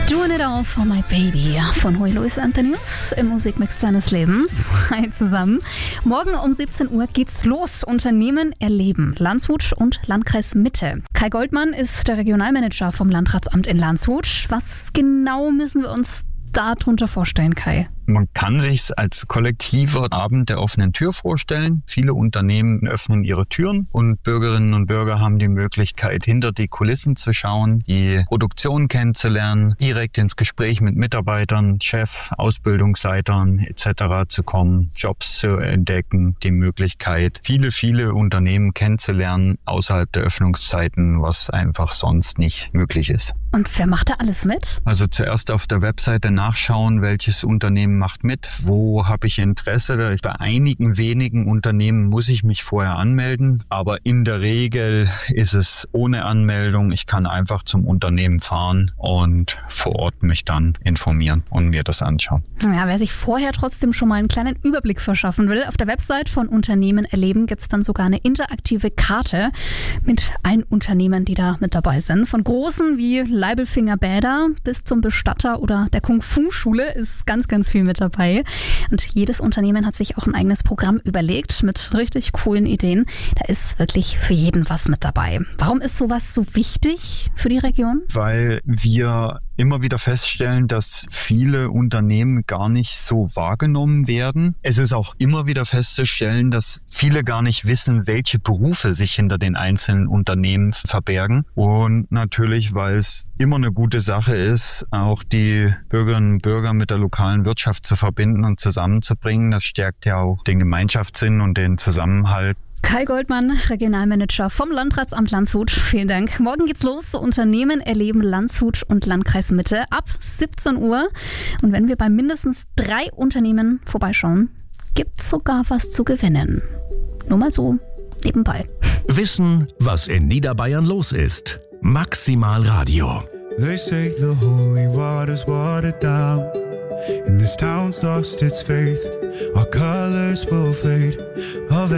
Doing It All for My Baby von Huey Luis Antonius im Musikmix seines Lebens. Hi zusammen. Morgen um 17 Uhr geht's los. Unternehmen erleben. Landshut und Landkreis Mitte. Kai Goldmann ist der Regionalmanager vom Landratsamt in Landshut. Was genau müssen wir uns darunter vorstellen, Kai? Man kann sich als kollektiver Abend der offenen Tür vorstellen. Viele Unternehmen öffnen ihre Türen und Bürgerinnen und Bürger haben die Möglichkeit, hinter die Kulissen zu schauen, die Produktion kennenzulernen, direkt ins Gespräch mit Mitarbeitern, Chef, Ausbildungsleitern etc. zu kommen, Jobs zu entdecken, die Möglichkeit, viele Unternehmen kennenzulernen außerhalb der Öffnungszeiten, was einfach sonst nicht möglich ist. Und wer macht da alles mit? Also zuerst auf der Webseite nachschauen, welches Unternehmen macht mit, wo habe ich Interesse. Bei einigen wenigen Unternehmen muss ich mich vorher anmelden, aber in der Regel ist es ohne Anmeldung. Ich kann einfach zum Unternehmen fahren und vor Ort mich dann informieren und mir das anschauen. Ja, wer sich vorher trotzdem schon mal einen kleinen Überblick verschaffen will, auf der Website von Unternehmen erleben gibt es dann sogar eine interaktive Karte mit allen Unternehmen, die da mit dabei sind. Von großen wie Leibelfinger Bäder bis zum Bestatter oder der Kung-Fu-Schule ist ganz viel mit dabei. Und jedes Unternehmen hat sich auch ein eigenes Programm überlegt mit richtig coolen Ideen. Da ist wirklich für jeden was mit dabei. Warum ist sowas so wichtig für die Region? Weil wir immer wieder feststellen, dass viele Unternehmen gar nicht so wahrgenommen werden. Es ist auch immer wieder festzustellen, dass viele gar nicht wissen, welche Berufe sich hinter den einzelnen Unternehmen verbergen. Und natürlich, weil es immer eine gute Sache ist, auch die Bürgerinnen und Bürger mit der lokalen Wirtschaft zu verbinden und zusammenzubringen. Das stärkt ja auch den Gemeinschaftssinn und den Zusammenhalt. Kai Goldmann, Regionalmanager vom Landratsamt Landshut. Vielen Dank. Morgen geht's los. Unternehmen erleben Landshut und Landkreis Mitte ab 17 Uhr. Und wenn wir bei mindestens 3 Unternehmen vorbeischauen, gibt's sogar was zu gewinnen. Nur mal so nebenbei. Wissen, was in Niederbayern los ist. Maximal Radio. They say the holy water's watered down, and this town's lost its faith. Our colors will fade.